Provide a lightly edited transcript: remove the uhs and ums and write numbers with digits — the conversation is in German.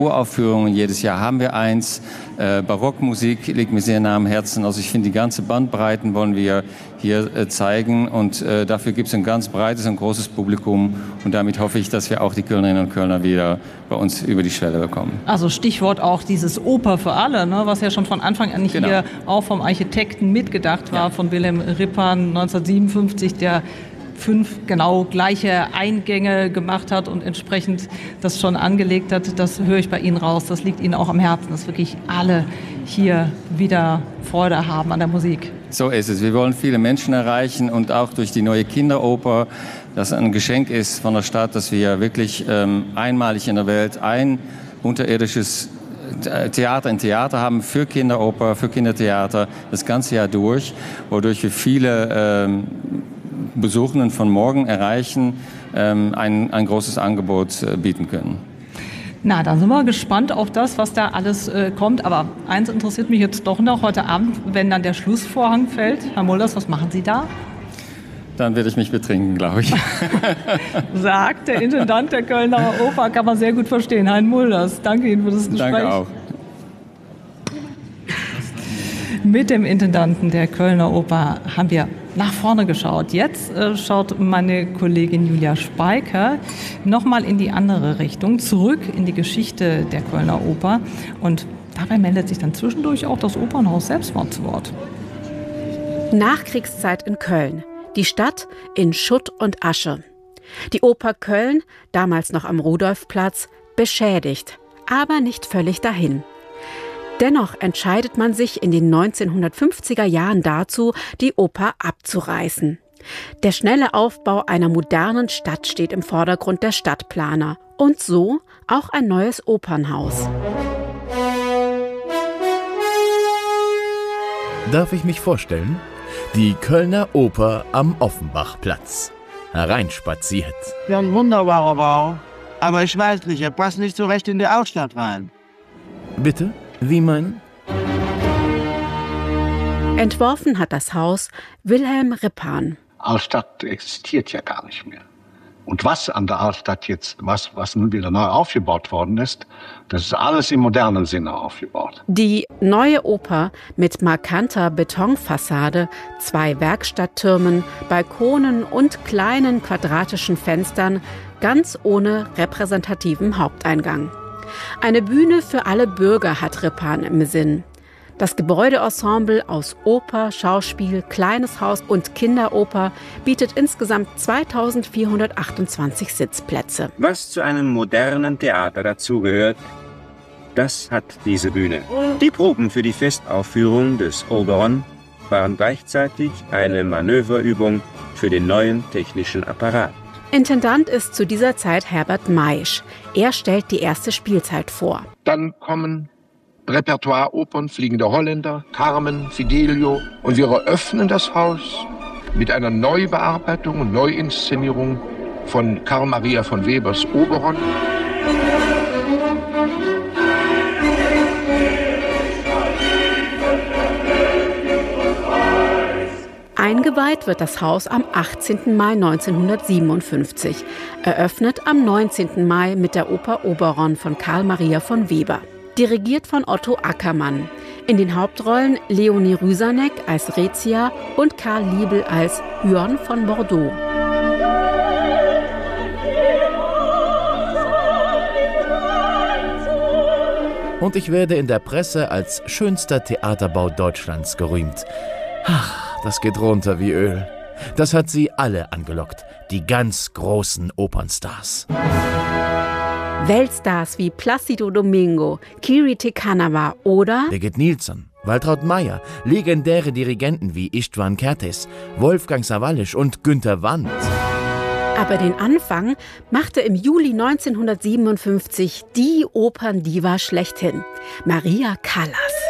Uraufführungen, jedes Jahr haben wir eins. Barockmusik liegt mir sehr nah am Herzen. Also ich finde, die ganze Bandbreiten wollen wir hier zeigen. Und dafür gibt es ein ganz breites und großes Publikum. Und damit hoffe ich, dass wir auch die Kölnerinnen und Kölner wieder bei uns über die Schwelle bekommen. Also Stichwort auch dieses Oper für alle, ne, was ja schon von Anfang an hier auch vom Architekten mitgedacht war, von Wilhelm Rippahn 1957, der 5 genau gleiche Eingänge gemacht hat und entsprechend das schon angelegt hat. Das höre ich bei Ihnen raus. Das liegt Ihnen auch am Herzen, dass wirklich alle hier wieder Freude haben an der Musik. So ist es. Wir wollen viele Menschen erreichen und auch durch die neue Kinderoper, das ein Geschenk ist von der Stadt, dass wir wirklich einmalig in der Welt ein unterirdisches ein Theater haben für Kinderoper, für Kindertheater das ganze Jahr durch, wodurch wir viele Besuchenden von morgen erreichen, ein großes Angebot bieten können. Na, dann sind wir gespannt auf das, was da alles kommt. Aber eins interessiert mich jetzt doch noch heute Abend, wenn dann der Schlussvorhang fällt. Herr Mulders, was machen Sie da? Dann werde ich mich betrinken, glaube ich. Sagt der Intendant der Kölner Oper, kann man sehr gut verstehen. Hein Mulders, danke Ihnen für das Gespräch. Danke auch. Mit dem Intendanten der Kölner Oper haben wir nach vorne geschaut. Jetzt schaut meine Kollegin Julia Speiker nochmal in die andere Richtung, zurück in die Geschichte der Kölner Oper. Und dabei meldet sich dann zwischendurch auch das Opernhaus selbst mal zu Wort. Nachkriegszeit in Köln. Die Stadt in Schutt und Asche. Die Oper Köln, damals noch am Rudolfplatz, beschädigt, aber nicht völlig dahin. Dennoch entscheidet man sich in den 1950er Jahren dazu, die Oper abzureißen. Der schnelle Aufbau einer modernen Stadt steht im Vordergrund der Stadtplaner. Und so auch ein neues Opernhaus. Darf ich mich vorstellen? Die Kölner Oper am Offenbachplatz. Hereinspaziert. Ja, ein wunderbarer Bau. Aber ich weiß nicht, er passt nicht so recht in die Altstadt rein. Bitte? Wie meinen? Entworfen hat das Haus Wilhelm Rippahn. Altstadt existiert ja gar nicht mehr. Und was an der Altstadt jetzt, was nun wieder neu aufgebaut worden ist, das ist alles im modernen Sinne aufgebaut. Die neue Oper mit markanter Betonfassade, 2 Werkstatttürmen, Balkonen und kleinen quadratischen Fenstern, ganz ohne repräsentativen Haupteingang. Eine Bühne für alle Bürger hat Rippahn im Sinn. Das Gebäudeensemble aus Oper, Schauspiel, Kleines Haus und Kinderoper bietet insgesamt 2428 Sitzplätze. Was zu einem modernen Theater dazugehört, das hat diese Bühne. Die Proben für die Festaufführung des Oberon waren gleichzeitig eine Manöverübung für den neuen technischen Apparat. Intendant ist zu dieser Zeit Herbert Maisch. Er stellt die erste Spielzeit vor. Dann kommen Repertoire-Opern, Fliegende Holländer, Carmen, Fidelio. Und wir eröffnen das Haus mit einer Neubearbeitung und Neuinszenierung von Karl Maria von Webers Oberon. Eingeweiht wird das Haus am 18. Mai 1957, eröffnet am 19. Mai mit der Oper Oberon von Karl Maria von Weber. Dirigiert von Otto Ackermann. In den Hauptrollen Leonie Rüsanek als Rezia und Karl Liebel als Huon von Bordeaux. Und ich werde in der Presse als schönster Theaterbau Deutschlands gerühmt. Ach, das geht runter wie Öl. Das hat sie alle angelockt, die ganz großen Opernstars. Weltstars wie Plácido Domingo, Kiri Te Kanawa oder Birgit Nilsson, Waltraud Meyer, legendäre Dirigenten wie István Kertész, Wolfgang Sawallisch und Günter Wandt. Aber den Anfang machte im Juli 1957 die Operndiva schlechthin, Maria Callas.